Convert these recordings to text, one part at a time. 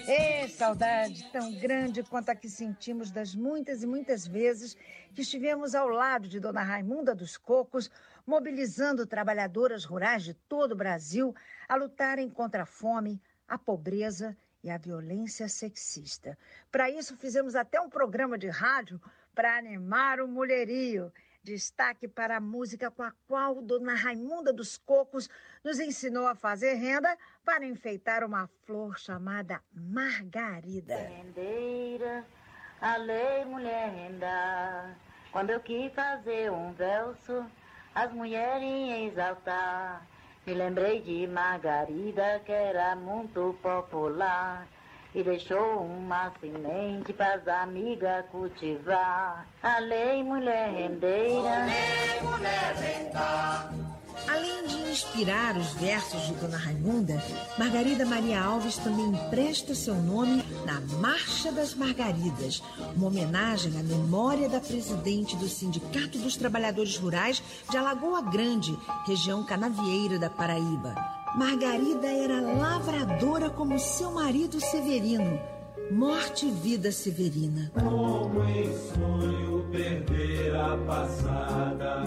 Saudade tão grande quanto a que sentimos das muitas e muitas vezes que estivemos ao lado de Dona Raimunda dos Cocos, mobilizando trabalhadoras rurais de todo o Brasil a lutarem contra a fome, a pobreza e a violência sexista. Para isso, fizemos até um programa de rádio para animar o mulherio. Destaque para a música com a qual Dona Raimunda dos Cocos nos ensinou a fazer renda para enfeitar uma flor chamada margarida. Rendeira, a lei mulher renda. Quando eu quis fazer um verso, as mulheres iam exaltar. Me lembrei de Margarida, que era muito popular, e deixou uma semente para as amigas cultivar. A lei mulher rendeira. Lei mulher renda. Além de inspirar os versos de Dona Raimunda, Margarida Maria Alves também empresta seu nome na Marcha das Margaridas, uma homenagem à memória da presidente do Sindicato dos Trabalhadores Rurais de Alagoa Grande, região canavieira da Paraíba. Margarida era lavradora como seu marido Severino. Morte e vida severina. Como em sonho perder a passada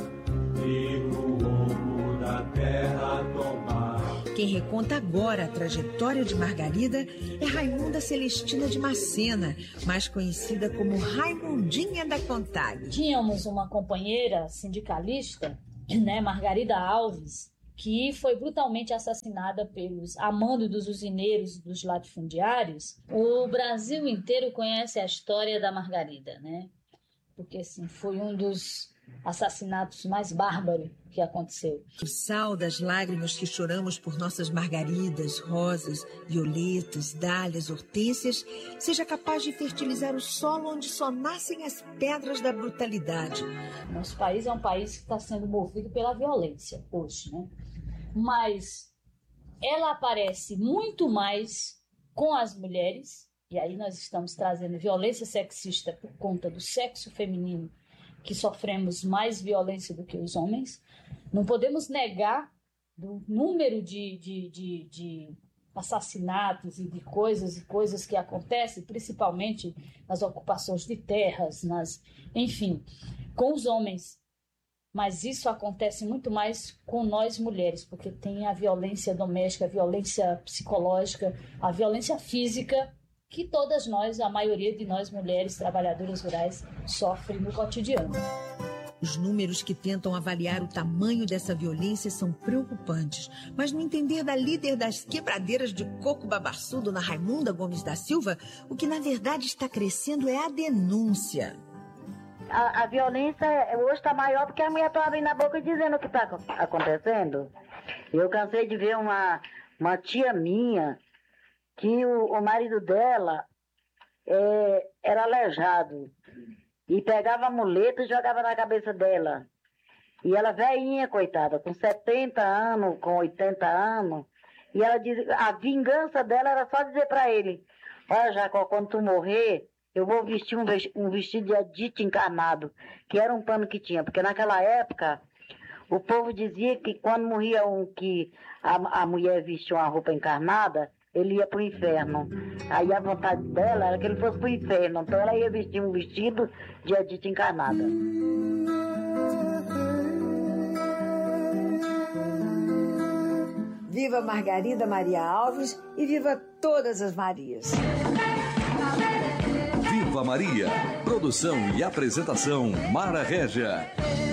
e o ouro da terra tomar. Quem reconta agora a trajetória de Margarida é Raimunda Celestina de Macena, mais conhecida como Raimundinha da Contag. Tínhamos uma companheira sindicalista, Margarida Alves, que foi brutalmente assassinada pelos amandos dos usineiros dos latifundiários. O Brasil inteiro conhece a história da Margarida, né? Porque assim, foi um dos assassinatos mais bárbaros que aconteceu. O sal das lágrimas que choramos por nossas margaridas, rosas, violetas, dálias, hortênsias, seja capaz de fertilizar o solo onde só nascem as pedras da brutalidade. Nosso país é um país que está sendo movido pela violência hoje, né? Mas ela aparece muito mais com as mulheres, e aí nós estamos trazendo violência sexista por conta do sexo feminino, que sofremos mais violência do que os homens. Não podemos negar o número de assassinatos e de coisas que acontecem, principalmente nas ocupações de terras, enfim, com os homens. Mas isso acontece muito mais com nós mulheres, porque tem a violência doméstica, a violência psicológica, a violência física, que todas nós, a maioria de nós mulheres trabalhadoras rurais, sofrem no cotidiano. Os números que tentam avaliar o tamanho dessa violência são preocupantes, mas no entender da líder das quebradeiras de coco babaçu, Dona Raimunda Gomes da Silva, o que na verdade está crescendo é a denúncia. A violência hoje está maior porque a mulher está abrindo a boca e dizendo o que está acontecendo. Eu cansei de ver uma tia minha, que o marido dela era aleijado e pegava a muleta e jogava na cabeça dela. E ela velhinha, coitada, com 70 anos, com 80 anos, e ela diz, a vingança dela era só dizer para ele: olha, Jacó, quando tu morrer, eu vou vestir um vestido de Edith encarnado, que era um pano que tinha, porque naquela época o povo dizia que quando morria que a mulher vestia uma roupa encarnada, ele ia pro inferno. Aí a vontade dela era que ele fosse pro inferno. Então ela ia vestir um vestido de Edith encarnada. Viva Margarida Maria Alves e viva todas as Marias. Viva Maria. Produção e apresentação Mara Régia.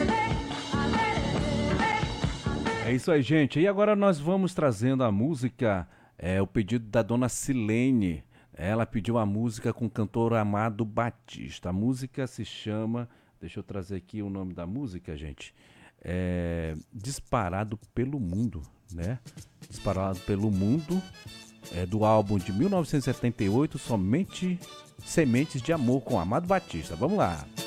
É isso aí, gente. E agora nós vamos trazendo a música, o pedido da dona Silene. Ela pediu a música com o cantor Amado Batista. A música se chama, deixa eu trazer aqui o nome da música, gente. Disparado pelo Mundo, né? Disparado pelo Mundo, do álbum de 1978, Somente Sementes de Amor, com Amado Batista. Vamos lá.